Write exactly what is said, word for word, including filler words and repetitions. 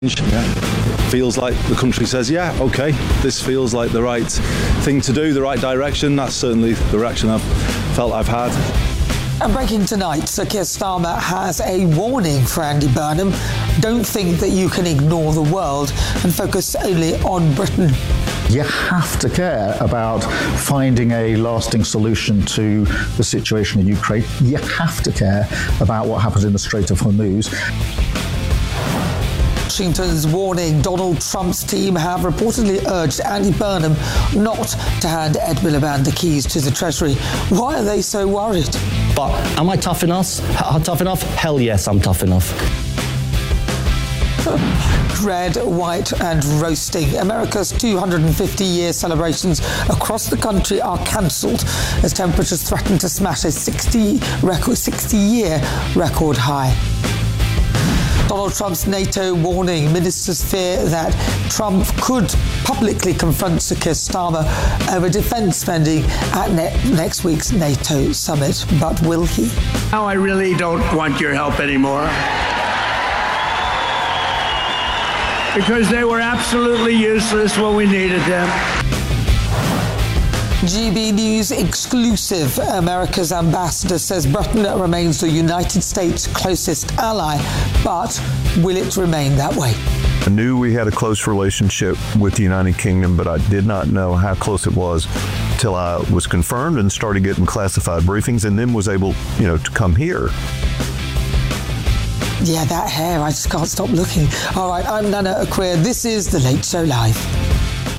Yeah. Feels like the country says, yeah, okay, this feels like the right thing to do, the right direction. That's certainly the reaction I've felt I've had. And breaking tonight, Sir Keir Starmer has a warning for Andy Burnham. Don't think that you can ignore the world and focus only on Britain. You have to care about finding a lasting solution to the situation in Ukraine. You have to care about what happens in the Strait of Hormuz. Washington's warning. Donald Trump's team have reportedly urged Andy Burnham not to hand Ed Miliband the keys to the Treasury. Why are they so worried? But am I tough enough? H- tough enough? Hell yes, I'm tough enough. Red, white and roasting. America's two hundred fifty year celebrations across the country are cancelled as temperatures threaten to smash a sixty record, sixty year record high. Donald Trump's NATO warning. Ministers fear that Trump could publicly confront Sir Keir Starmer over defence spending at ne- next week's NATO summit. But will he? Now I really don't want your help anymore. Because they were absolutely useless when we needed them. G B News exclusive. America's ambassador says Britain remains the United States' closest ally, but will it remain that way? I knew we had a close relationship with the United Kingdom, but I did not know how close it was till I was confirmed and started getting classified briefings, and then was able, you know, to come here. Yeah, that hair, I just can't stop looking. All right, I'm Nana Acquia. This is The Late Show Live.